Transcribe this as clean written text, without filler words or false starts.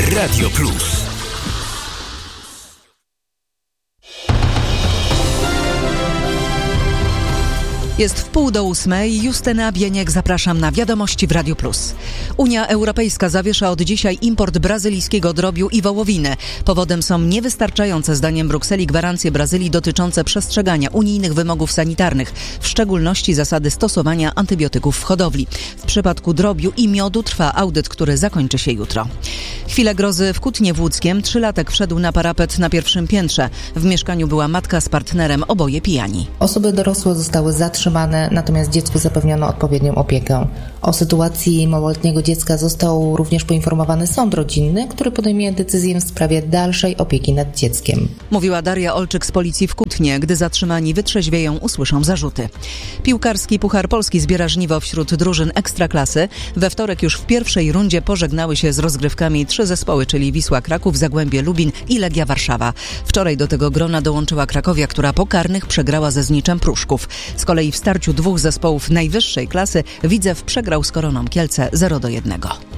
Radio Plus. Jest 7:30. Justyna Bieniek, zapraszam na Wiadomości w Radio Plus. Unia Europejska zawiesza od dzisiaj import brazylijskiego drobiu i wołowiny. Powodem są niewystarczające, zdaniem Brukseli, gwarancje Brazylii dotyczące przestrzegania unijnych wymogów sanitarnych, w szczególności zasady stosowania antybiotyków w hodowli. W przypadku drobiu i miodu trwa audyt, który zakończy się jutro. Chwilę grozy w Kutnie-Włódzkiem. 3-latek wszedł na parapet na pierwszym piętrze. W mieszkaniu była matka z partnerem, oboje pijani. Osoby dorosłe zostały zatrzymane, natomiast dziecku zapewniono odpowiednią opiekę. O sytuacji małoletniego dziecka został również poinformowany sąd rodzinny, który podejmie decyzję w sprawie dalszej opieki nad dzieckiem. Mówiła Daria Olczyk z policji w Kutnie. Gdy zatrzymani wytrzeźwieją, usłyszą zarzuty. Piłkarski Puchar Polski zbiera żniwo wśród drużyn Ekstraklasy. We wtorek już w pierwszej rundzie pożegnały się z rozgrywkami 3 zespoły, czyli Wisła Kraków, Zagłębie Lubin i Legia Warszawa. Wczoraj do tego grona dołączyła Krakowia, która po karnych przegrała ze Zniczem Pruszków. Z kolei w starciu 2 zespołów najwyższej klasy Widzew przegrał z Koroną Kielce 0-1.